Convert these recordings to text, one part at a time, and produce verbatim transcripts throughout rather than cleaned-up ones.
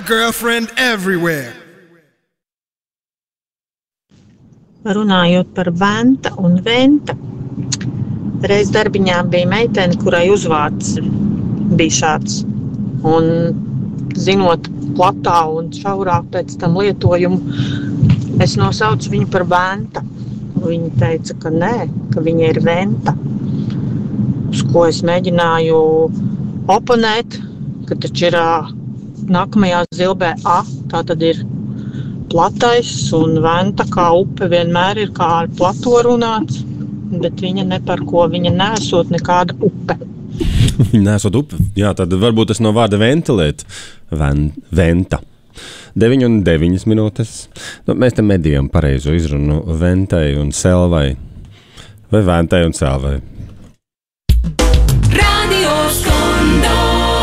a girlfriend everywhere. Runājot par Venta un Venta, reiz darbiņā bija meitene, kurai uzvārds bija šāds. Un zinot platā un šaurāk pēc tam lietojumu, es nosaucu viņu par Venta. Viņa teica, ka nē, ka viņa ir Venta. Uz ko es mēģināju oponēt, ka taču ir nākamajā zilbē A, tā tad ir platais, un Venta kā upe vienmēr ir kā ar plato runāts, bet viņa ne par ko, viņa nesot nekāda upe. Viņa nesot upe? Jā, tad varbūt tas no vārda ventilēt. Ven, venta. deviņi un deviņas minūtes. Nu, mēs te medījam pareizo izrunu Ventai un Selvai. Vai Ventai un Selvai? Radio Skondo.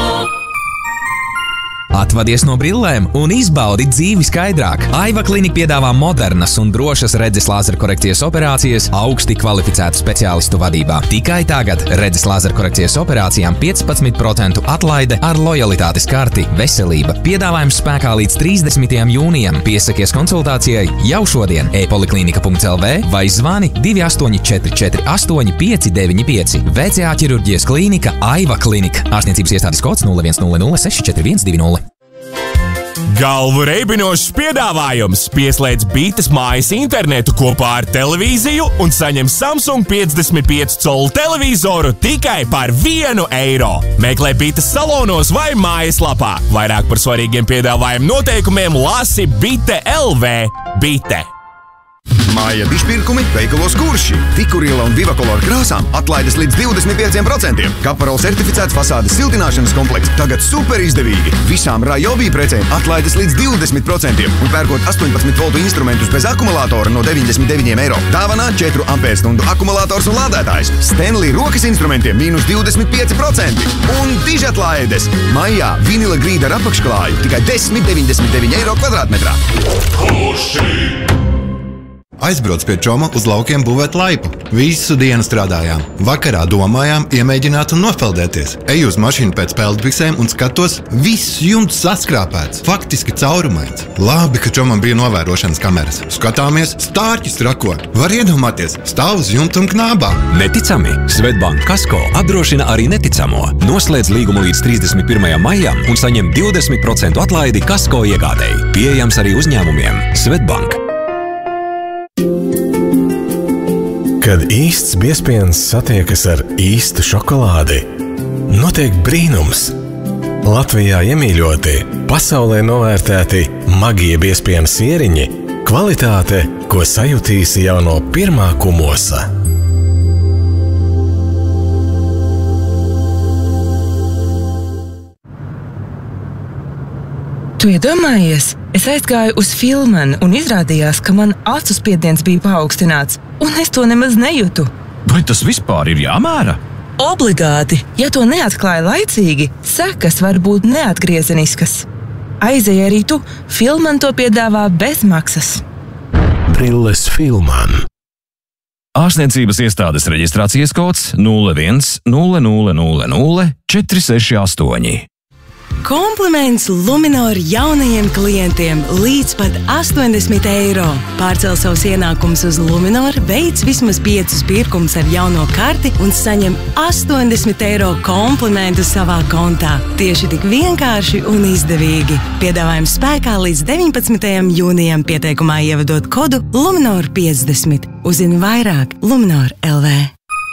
Atvadies no brillēm un izbaudi dzīvi skaidrāk. Aiva Klinika piedāvā modernas un drošas redzes lāzerkorekcijas operācijas augsti kvalificētu speciālistu vadībā. Tikai tagad redzes lāzerkorekcijas operācijām piecpadsmit procentu atlaide ar lojalitātes karti Veselība. Piedāvājums spēkā līdz trīsdesmitajam jūnijam. Piesakies konsultācijai jau šodien e poliklinika punkts el vē vai zvani divi astoņi četri četri astoņi pieci deviņi pieci. V C A ķirurģijas klīnika Aiva Klinika. Ārstniecības iestādes kods nulle viens nulle nulle seši četri viens divi nulle. Galvu reibinošs piedāvājums. Pieslēdz Bītas mājas internetu kopā ar televīziju un saņem Samsung piecdesmit pieci colu televizoru tikai par vienu eiro. Meklē Bītas salonos vai mājaslapā. Vairāk par svarīgiem piedāvājumu noteikumiem lasi bite punkts el vē. Bite. Māja dišpirkumi veikalos Kurši. Tikuriela un Vivakolor krāsām atlaides līdz divdesmit pieciem procentiem. Kaparola certificēts fasādes siltināšanas komplekts tagad super izdevīgi. Visām Rajobī precēm atlaides līdz divdesmit procentiem un pērkot astoņpadsmit voltu instrumentus bez akumulātora no deviņdesmit deviņiem eiro. Dāvanā četru ampērstundu akumulators un lādētājs. Stanley rokas instrumentiem mīnus divdesmit pieci procenti. Un dižatlaides. Maijā vinila grīda ar apakšklāju tikai desmit deviņdesmit deviņi eiro kvadrātmetrā. Kurši! Aizbrauc pie Čoma uz laukiem būvēt laipu. Visu dienu strādājām. Vakarā domājām, iemēģināt un nopeldēties. Eju uz mašīnu pēc peldbiksēm un skatos, viss jumts saskrāpēts. Faktiski caurumains. Labi, ka Čomam bija novērošanas kameras. Skatāmies, stārķis rako. Var iedomāties, stāv uz jumta un knābā. Neticami. Svetbank Kasko apdrošina arī neticamo. Noslēdz līgumu līdz trīsdesmit pirmajam maijam un saņem divdesmit procentu atlaidi Kasko iegādēji. Pieejams arī uzņēmumiem. Svetbank. Kad īsts biezpiens satiekas ar īstu šokolādi, notiek brīnums. Latvijā iemīļoti, pasaulē novērtēti magie biezpiena sieriņi, kvalitāte, ko sajutīsi jau no pirmā kumosa. Tu iedomājies? Es aizgāju uz Filmanu un izrādījās, ka man acu spiediens bija paaugstināts, un es to nemaz nejūtu. Vai tas vispār ir jāmēra? Obligāti! Ja to neatklāja laicīgi, sekas var būt neatgriezeniskas. Aizej arī tu, Filman to piedāvā bez maksas. Brilles Filman. Ārstniecības iestādes reģistrācijas kods nulle viens nulle nulle nulle nulle četri seši astoņi. Kompliments Luminor jaunajiem klientiem līdz pat astoņdesmit eiro. Pārcel savus ienākumus uz Luminor, veic vismaz piecus pirkumus ar jauno karti un saņem astoņdesmit eiro komplimentu savā kontā. Tieši tik vienkārši un izdevīgi. Piedāvājums spēkā līdz deviņpadsmitajam jūnijam, pieteikumā ievadot kodu Luminor piecdesmit. Uzzini vairāk Luminor punkt el vē.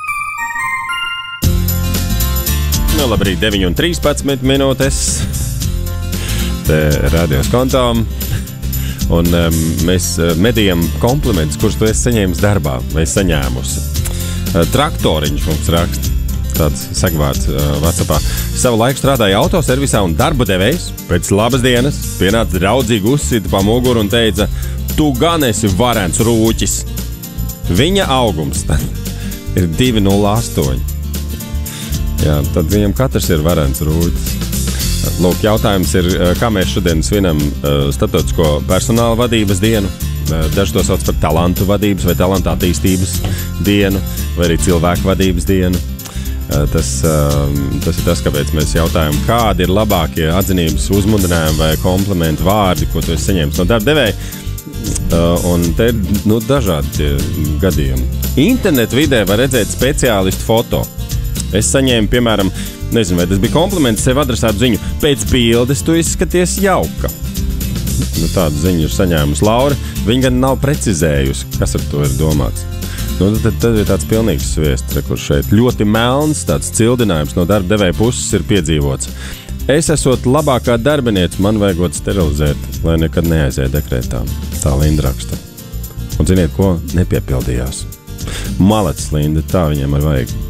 Nu, labrīt, deviņi un trīspadsmit minūtes. Te Radio Skondo. Un um, mēs medījam komplimentus, kurus tu esi saņēmis darbā. Mēs saņēmusi. Uh, traktoriņš mums raksta. Tāds sagvārds uh, WhatsAppā. Savu laiku strādāja autoservisā un darbu devējs. Pēc labas dienas pienāca draudzīgi uzsita pa muguru un teica, tu gan esi varens rūķis. Viņa augums ir divi nulle astoņi. Jā, tad viņam katrs ir varens rūķis. Lūk, jautājums ir, kā mēs šodien svinam starptautisko personāla vadības dienu. Daži to sauc par talantu vadības vai talantu attīstības dienu, vai arī cilvēku vadības dienu. Tas, tas ir tas, kāpēc mēs jautājam, kādi ir labākie atzinības uzmundrinājumi vai komplimentu vārdi, ko tu esi saņēmis no darba devēja. Un te ir nu, dažādi tie gadījumi. Internetu vidē var redzēt speciālistu foto. Es saņēmu, piemēram, nezinu, vai tas bija kompliments, sev adresētu ziņu. Pēc bildes tu izskaties jauka. Nu, tādu ziņu ir saņēmusi Laura. Viņa gan nav precizējusi, kas ar to ir domāts. Nu, tad, tad ir tāds pilnīgs sviests, kur šeit ļoti melns, tāds cildinājums no darba devēja puses ir piedzīvots. Es esot labākā darbinieca, man vajagot sterilizēt, lai nekad neaiziet dekrētā. Tā Linda raksta. Un ziniet ko? Nepiepildījās. Malets, Linda, tā viņiem ir vajag.